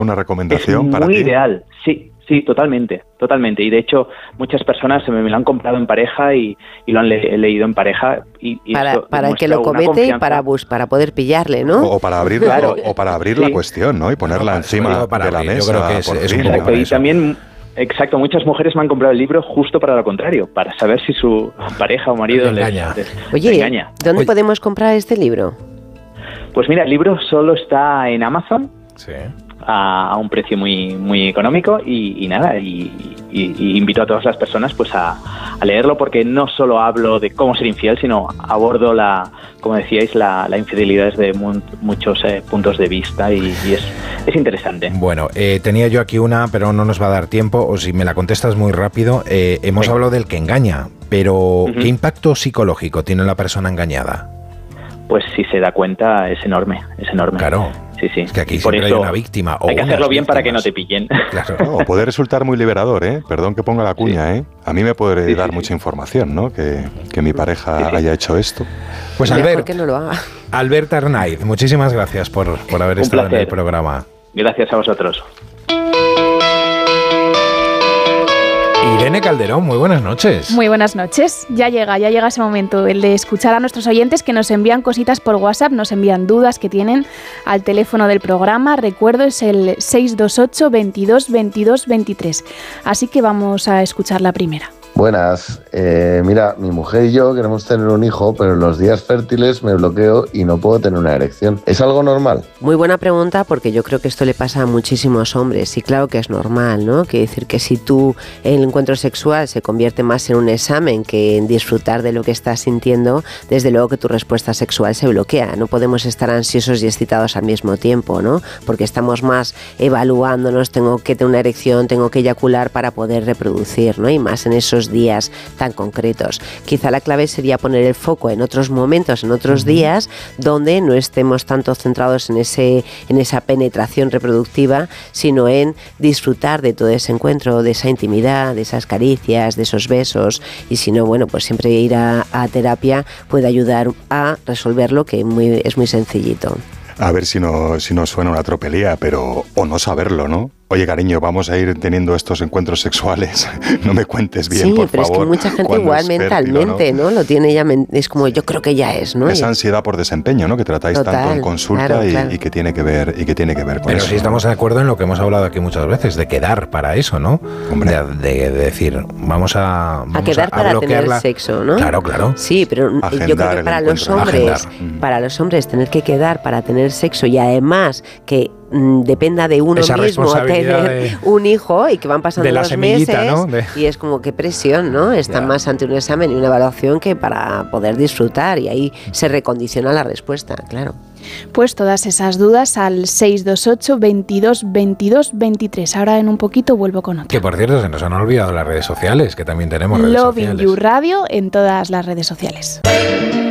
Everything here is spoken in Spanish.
¿Una recomendación es para muy ti? ideal, sí, totalmente. Y de hecho, muchas personas me lo han comprado en pareja y lo han leído en pareja. Y para el que lo comete y para poder pillarle, ¿no? O para abrir, claro, o para abrir la cuestión, ¿no? Y ponerla encima de la mesa. Yo creo que es un poco exacto, y también... Exacto, muchas mujeres me han comprado el libro justo para lo contrario, para saber si su pareja o marido les engaña. ¿Dónde podemos comprar este libro? Pues mira, el libro solo está en Amazon, sí, a un precio muy económico y invito a todas las personas pues a leerlo, porque no solo hablo de cómo ser infiel, sino abordo como decíais, la infidelidad desde muchos puntos de vista y es interesante. Bueno, tenía yo aquí una, pero no nos va a dar tiempo, o si me la contestas muy rápido. Hemos hablado del que engaña, pero ¿qué impacto psicológico tiene la persona engañada? Pues si se da cuenta es enorme. Claro. Sí. Es que aquí por siempre eso hay una víctima. Hay que hacerlo bien víctimas. para que no te pillen. Claro. No, puede resultar muy liberador, ¿eh? Perdón que ponga la cuña, ¿eh? A mí me puede dar mucha información, ¿no? Que mi pareja haya hecho esto. Pues Albert, que no lo haga. Albert Arnaiz, muchísimas gracias por haber estado en el programa. Gracias a vosotros. Irene Calderón, muy buenas noches. Muy buenas noches. Ya llega ese momento, el de escuchar a nuestros oyentes que nos envían cositas por WhatsApp, nos envían dudas que tienen al teléfono del programa. Recuerdo, es el 628 22 22 23. Así que vamos a escuchar la primera. Buenas, mira, mi mujer y yo queremos tener un hijo, pero en los días fértiles me bloqueo y no puedo tener una erección. ¿Es algo normal? Muy buena pregunta, porque yo creo que esto le pasa a muchísimos hombres y claro que es normal, ¿no? Quiere decir que si el encuentro sexual se convierte más en un examen que en disfrutar de lo que estás sintiendo, desde luego que tu respuesta sexual se bloquea. No podemos estar ansiosos y excitados al mismo tiempo, ¿no? Porque estamos más evaluándonos, tengo que tener una erección, tengo que eyacular para poder reproducir, ¿no? Y más en esos días tan concretos. Quizá la clave sería poner el foco en otros momentos, en otros días, donde no estemos tanto centrados en esa penetración reproductiva, sino en disfrutar de todo ese encuentro, de esa intimidad, de esas caricias, de esos besos, y si no, bueno, pues siempre ir a terapia puede ayudar a resolverlo, que es muy sencillito. A ver si no suena una tropelía, o no saberlo, ¿no? Oye, cariño, vamos a ir teniendo estos encuentros sexuales. No me cuentes bien, por favor. Sí, pero es que mucha gente igual mentalmente, ¿no? Lo tiene ya, es como yo creo que ya es, ¿no? Esa ansiedad por desempeño, ¿no? Que tratáis tanto en consulta, claro. Y que tiene que ver con eso. Pero sí estamos de acuerdo en lo que hemos hablado aquí muchas veces, de quedar para eso, ¿no? Hombre. De decir, vamos a quedar para bloquearla. Tener sexo, ¿no? Claro. Sí, pero yo creo que para los hombres tener que quedar para tener sexo, y además que dependa de uno esa mismo tener un hijo, y que van pasando los meses, ¿no? Y es como qué presión, ¿no? Están más ante un examen y una evaluación que para poder disfrutar, y ahí se recondiciona la respuesta, claro. Pues todas esas dudas al 628 22 22 23. Ahora en un poquito vuelvo con otra. Que por cierto, se nos han olvidado las redes sociales, que también tenemos redes sociales. Lovin You Radio en todas las redes sociales.